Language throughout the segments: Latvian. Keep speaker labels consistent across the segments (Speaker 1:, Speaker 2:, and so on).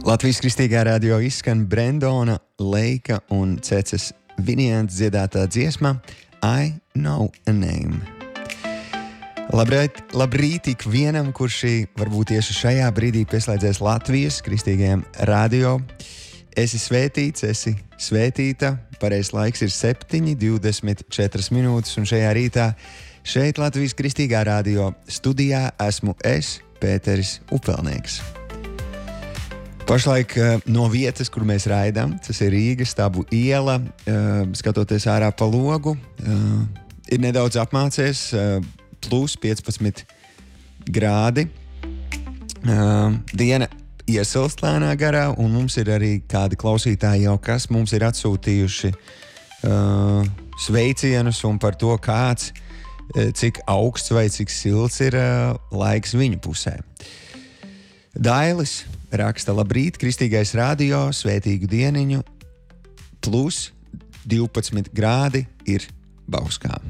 Speaker 1: Latvijas Kristīgā radio izskan Brendona, Leika un Ceces Viniants dziedātā dziesma I Know a Name. Labrīt ikvienam, kurš varbūt tieši šajā brīdī pieslēdzies Latvijas Kristīgajam radio. Esi svētīts, esi svētīta. Pareizais laiks ir 7:24 minūtes, un šajā rītā šeit Latvijas Kristīgā radio studijā esmu es, Pēteris Upelnieks. Pašlaik no vietas, kur mēs raidām, tas ir Rīgas Stabu iela, skatoties ārā pa logu, ir nedaudz apmācies, plus 15 grādi. Diena iesilst lēnā garā, un mums ir arī kādi klausītāji jau, kas mums ir atsūtījuši sveicienus un par to, kāds, cik augsts vai cik silts ir laiks viņu pusē. Dailis raksta: labrīt, Kristīgais radio, svētīgu dieniņu, plus 12 grādi ir Bauskām.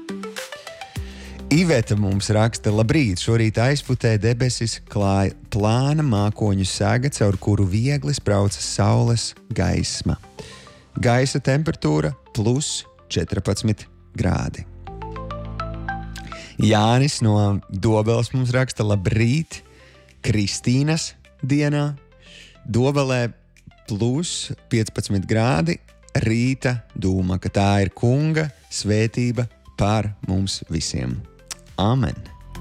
Speaker 1: Iveta mums raksta: labrīt, šorīt aizputē debesis, klāja plāna mākoņu sega, caur kuru viegli sprauca saules gaisma. Gaisa temperatūra plus 14 grādi. Jānis no Dobeles mums raksta: labrīt, Kristīnas dienā, Dobelē plus 15 grādi, rīta dūma, ka tā ir kunga svētība pār mums visiem. Amen.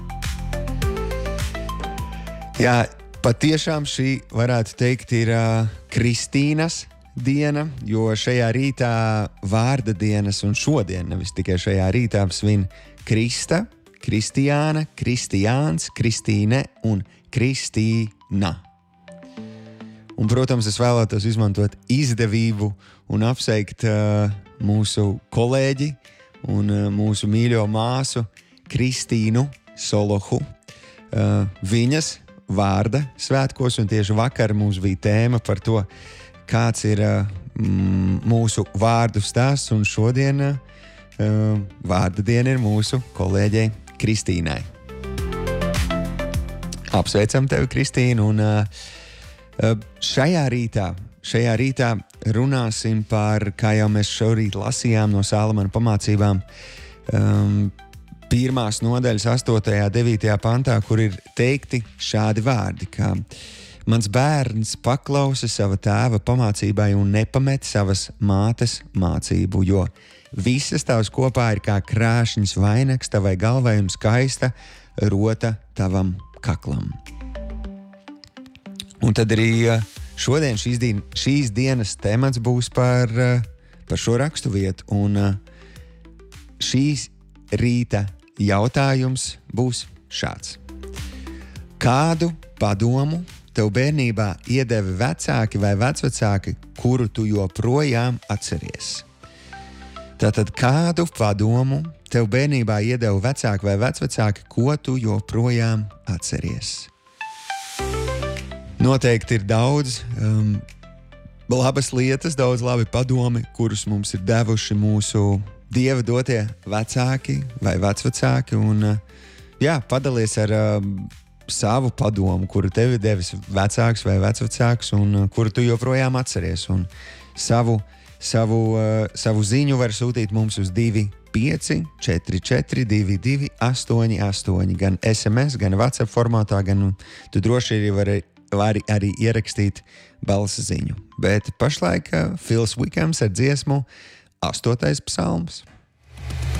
Speaker 1: Jā, patiešām šī, varētu teikt, ir Kristīnas diena, jo šajā rītā vārda dienas un šodien, nevis tikai šajā rītā, svin Krista, Kristiāna, Kristiāns, Kristīne un Kristīna. Un, protams, es vēlētos izmantot izdevību un apsveikt mūsu kolēģi un mūsu mīļo māsu Kristīnu Solohu. Viņas vārda svētkos, un tieši vakar mums bija tēma par to, kāds ir mūsu vārdu stāsts, un šodien vārda diena ir mūsu kolēģei Kristīnai. Apsveicam tevi, Kristīna, un šajā rītā runāsim par, kā jau mēs šorīt lasījām no Salamana pamācībām, pirmās nodaļas 8. 9. pantā, kur ir teikti šādi vārdi, kā: mans bērns paklausa sava tēva pamācībai un nepamet savas mātes mācību, jo visas tavas kopā ir kā krāšņs vainags tavai galvai un skaista rota tavam kaklam. Un tad arī šodien šīs dienas temats būs par šo rakstu vietu, un šīs rīta jautājums būs šāds: kādu padomu tev bērnībā iedeva vecāki vai vecvecāki, kuru tu joprojām atceries? Tātad, kādu padomu tev bērnībā iedeva vecāki vai vecvecāki, ko tu joprojām atceries? Noteikti ir daudz labas lietas, daudz labi padomi, kurus mums ir devuši mūsu Dieva dotie vecāki vai vecvecāki, un padalies ar savu padomu, kuru tev ir devis vecāks vai vecvecāks, un kuru tu joprojām atceries, un savu ziņu var sūtīt mums uz 2544 228, gan SMS, gan WhatsApp formātā, gan tu droši vari arī ierakstīt balsa ziņu. Bet pašlaik Fils Wickhams ar dziesmu 8. psalms.